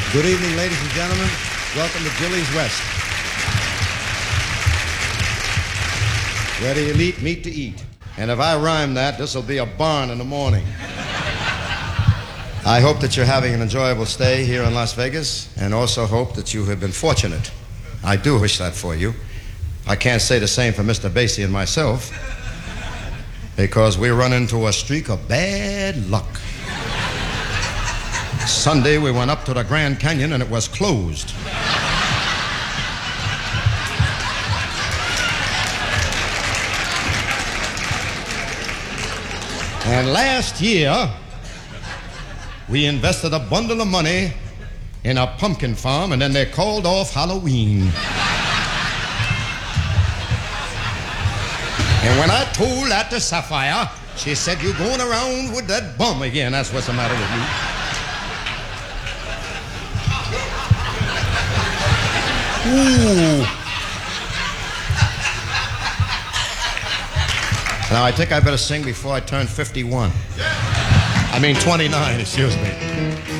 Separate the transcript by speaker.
Speaker 1: Good evening, ladies and gentlemen. Welcome to Gilley's West. Where the elite meet to eat. And if I rhyme that, this will be a barn in the morning. I hope that you're having an enjoyable stay here in Las Vegas, and also hope that you have been fortunate. I do wish that for you. I can't say the same for Mr. Basie and myself, because we run into a streak of bad luck. Sunday, we went up to the Grand Canyon, and it was closed. And last year, we invested a bundle of money in a pumpkin farm, and then they called off Halloween. And when I told that to Sapphire, she said, "You're going around with that bum again. That's what's the matter with you." Ooh. Now, I think I better sing before I turn 51. I mean 29, excuse me.